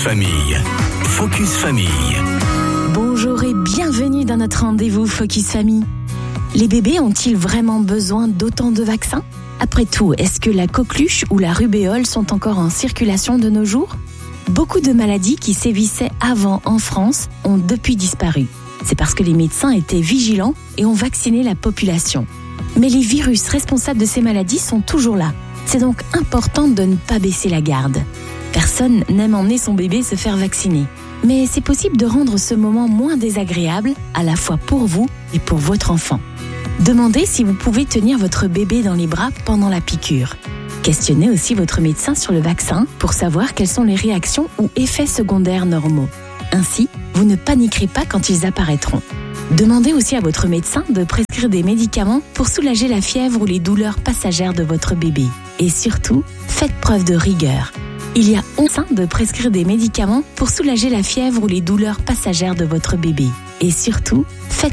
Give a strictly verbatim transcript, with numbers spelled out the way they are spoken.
Famille. Focus Famille. Bonjour et bienvenue dans notre rendez-vous Focus Famille. Les bébés ont-ils vraiment besoin d'autant de vaccins ? Après tout, est-ce que la coqueluche ou la rubéole sont encore en circulation de nos jours ? Beaucoup de maladies qui sévissaient avant en France ont depuis disparu. C'est parce que les médecins étaient vigilants et ont vacciné la population. Mais les virus responsables de ces maladies sont toujours là. C'est donc important de ne pas baisser la garde. Personne n'aime emmener son bébé se faire vacciner. Mais c'est possible de rendre ce moment moins désagréable, à la fois pour vous et pour votre enfant. Demandez si vous pouvez tenir votre bébé dans les bras pendant la piqûre. Questionnez aussi votre médecin sur le vaccin pour savoir quelles sont les réactions ou effets secondaires normaux. Ainsi, vous ne paniquerez pas quand ils apparaîtront. Demandez aussi à votre médecin de prescrire des médicaments pour soulager la fièvre ou les douleurs passagères de votre bébé. Et surtout, faites preuve de rigueur. Il y a onze ans de prescrire des médicaments pour soulager la fièvre ou les douleurs passagères de votre bébé. Et surtout, faites